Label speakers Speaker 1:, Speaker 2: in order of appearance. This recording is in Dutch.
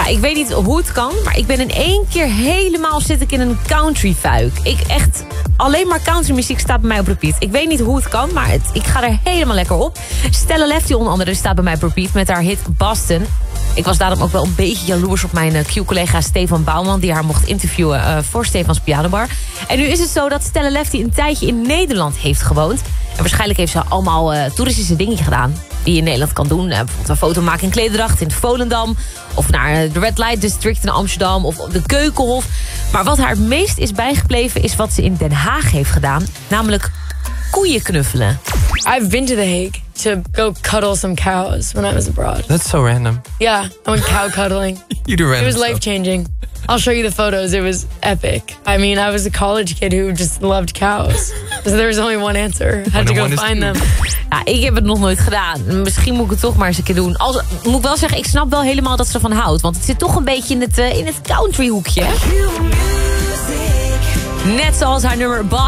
Speaker 1: Nou, ik weet niet hoe het kan, maar ik ben in 1 keer helemaal zit ik in een country-fuik. Alleen maar countrymuziek staat bij mij op repeat. Ik weet niet hoe het kan, maar ik ga er helemaal lekker op. Stella Lefty onder andere staat bij mij op repeat met haar hit Boston. Ik was daarom ook wel een beetje jaloers op mijn Q-collega Stefan Bouwman, die haar mocht interviewen voor Stefans Pianobar. En nu is het zo dat Stella Lefty een tijdje in Nederland heeft gewoond. En waarschijnlijk heeft ze allemaal toeristische dingen gedaan die je in Nederland kan doen. Bijvoorbeeld een foto maken in klederdracht in Volendam. Of naar de Red Light District in Amsterdam. Of de Keukenhof. Maar wat haar het meest is bijgebleven is wat ze in Den Haag heeft gedaan. Namelijk koeien knuffelen.
Speaker 2: I've been to The Hague to go cuddle some cows when I was abroad.
Speaker 3: That's so random.
Speaker 2: Yeah, I went cow cuddling.
Speaker 3: You do random
Speaker 2: It was life-changing. I'll show you the photos. It was epic. I mean, I was a college kid who just loved cows. So there was only one answer. I had to go find them.
Speaker 1: Ja, ik heb het nog nooit gedaan. Misschien moet ik het toch maar eens een keer doen. Moet ik wel zeggen, ik snap wel helemaal dat ze ervan houdt. Want het zit toch een beetje in het country hoekje. Net zoals haar nummer